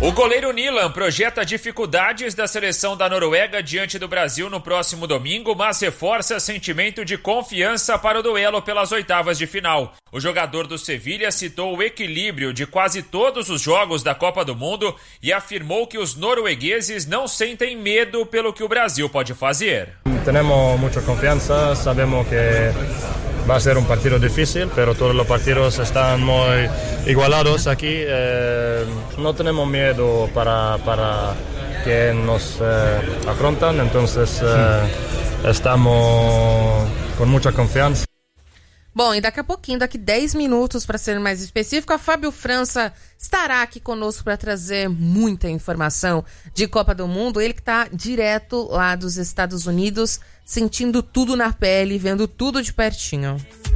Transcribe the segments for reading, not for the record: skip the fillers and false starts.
O goleiro Nilan projeta dificuldades da seleção da Noruega diante do Brasil no próximo domingo, mas reforça sentimento de confiança para o duelo pelas oitavas de final. O jogador do Sevilha citou o equilíbrio de quase todos os jogos da Copa do Mundo e afirmou que os noruegueses não sentem medo pelo que o Brasil pode fazer. Temos muita confiança, sabemos que va a ser un partido difícil, pero todos los partidos están muy igualados aquí. No tenemos miedo para que nos afrontan, entonces estamos com muita confiança. Bom, e daqui a pouquinho, daqui 10 minutos, para ser mais específico, a Fábio França estará aqui conosco para trazer muita informação de Copa do Mundo. Ele que está direto lá dos Estados Unidos, sentindo tudo na pele, vendo tudo de pertinho.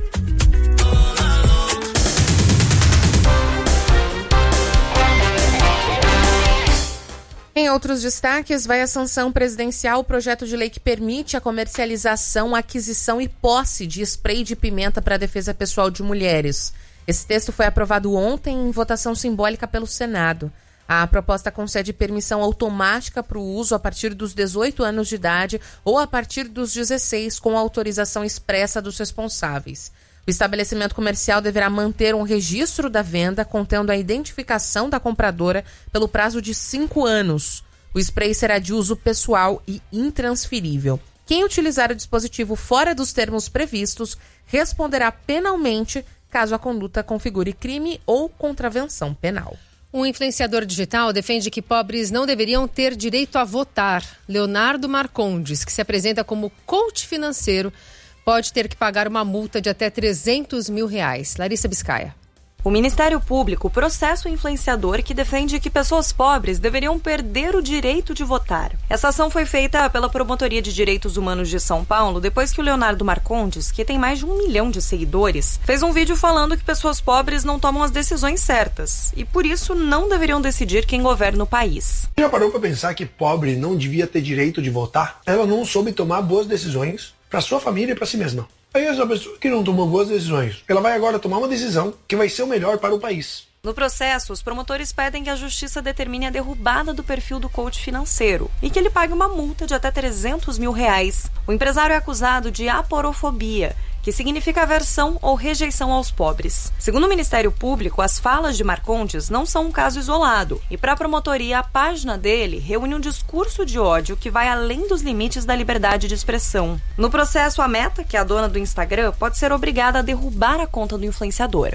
Em outros destaques, vai a sanção presidencial o projeto de lei que permite a comercialização, aquisição e posse de spray de pimenta para a defesa pessoal de mulheres. Esse texto foi aprovado ontem em votação simbólica pelo Senado. A proposta concede permissão automática para o uso a partir dos 18 anos de idade ou a partir dos 16, com autorização expressa dos responsáveis. O estabelecimento comercial deverá manter um registro da venda contendo a identificação da compradora pelo prazo de 5 anos. O spray será de uso pessoal e intransferível. Quem utilizar o dispositivo fora dos termos previstos responderá penalmente caso a conduta configure crime ou contravenção penal. Um influenciador digital defende que pobres não deveriam ter direito a votar. Leonardo Marcondes, que se apresenta como coach financeiro, pode ter que pagar uma multa de até R$300 mil. Larissa Biscaia. O Ministério Público processa o influenciador que defende que pessoas pobres deveriam perder o direito de votar. Essa ação foi feita pela Promotoria de Direitos Humanos de São Paulo depois que o Leonardo Marcondes, que tem mais de 1 milhão de seguidores, fez um vídeo falando que pessoas pobres não tomam as decisões certas e, por isso, não deveriam decidir quem governa o país. Já parou para pensar que pobre não devia ter direito de votar? Ela não soube tomar boas decisões para sua família e para si mesma. Aí essa pessoa que não tomou boas decisões, ela vai agora tomar uma decisão que vai ser o melhor para o país. No processo, os promotores pedem que a justiça determine a derrubada do perfil do coach financeiro e que ele pague uma multa de até R$300 mil. O empresário é acusado de aporofobia, que significa aversão ou rejeição aos pobres. Segundo o Ministério Público, as falas de Marcondes não são um caso isolado e, para a promotoria, a página dele reúne um discurso de ódio que vai além dos limites da liberdade de expressão. No processo, a Meta, que é a dona do Instagram, pode ser obrigada a derrubar a conta do influenciador.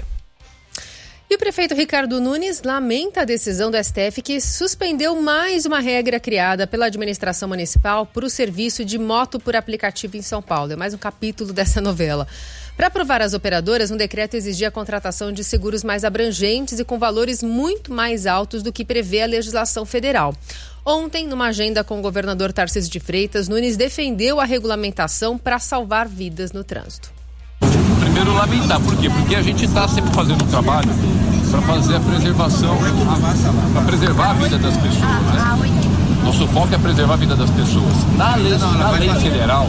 E o prefeito Ricardo Nunes lamenta a decisão do STF que suspendeu mais uma regra criada pela administração municipal para o serviço de moto por aplicativo em São Paulo. É mais um capítulo dessa novela. Para aprovar as operadoras, um decreto exigia a contratação de seguros mais abrangentes e com valores muito mais altos do que prevê a legislação federal. Ontem, numa agenda com o governador Tarcísio de Freitas, Nunes defendeu a regulamentação para salvar vidas no trânsito. Primeiro, lamentar. Por quê? Porque a gente está sempre fazendo um trabalho para fazer a preservação, para preservar a vida das pessoas, né? Nosso foco é preservar a vida das pessoas. Na lei federal,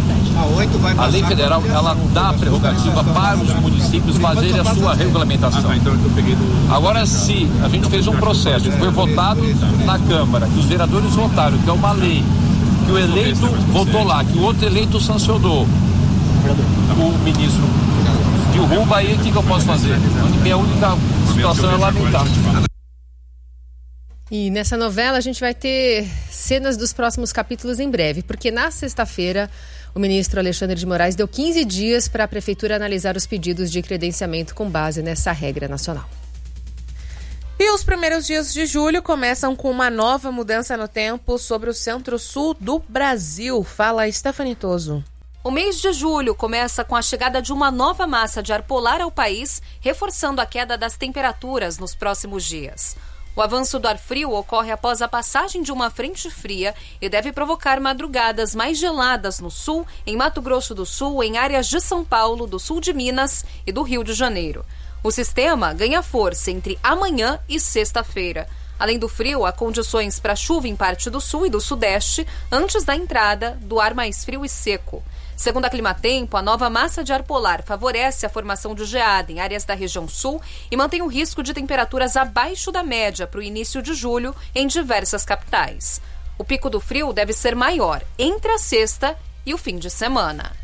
a lei federal, ela dá a prerrogativa para os municípios fazerem a sua regulamentação. Agora, se a gente fez um processo, foi votado na Câmara, que os vereadores votaram, que é uma lei, que o eleito votou lá, que o outro eleito sancionou, o ministro derruba, aí o que eu posso fazer? Minha única situação é lamentar. E nessa novela a gente vai ter cenas dos próximos capítulos em breve, porque na sexta-feira o ministro Alexandre de Moraes deu 15 dias para a prefeitura analisar os pedidos de credenciamento com base nessa regra nacional. E os primeiros dias de julho começam com uma nova mudança no tempo sobre o centro-sul do Brasil. Fala, Stephanie Toso. O mês de julho começa com a chegada de uma nova massa de ar polar ao país, reforçando a queda das temperaturas nos próximos dias. O avanço do ar frio ocorre após a passagem de uma frente fria e deve provocar madrugadas mais geladas no sul, em Mato Grosso do Sul, em áreas de São Paulo, do sul de Minas e do Rio de Janeiro. O sistema ganha força entre amanhã e sexta-feira. Além do frio, há condições para chuva em parte do sul e do sudeste, antes da entrada do ar mais frio e seco. Segundo a Climatempo, a nova massa de ar polar favorece a formação de geada em áreas da região sul e mantém o risco de temperaturas abaixo da média para o início de julho em diversas capitais. O pico do frio deve ser maior entre a sexta e o fim de semana.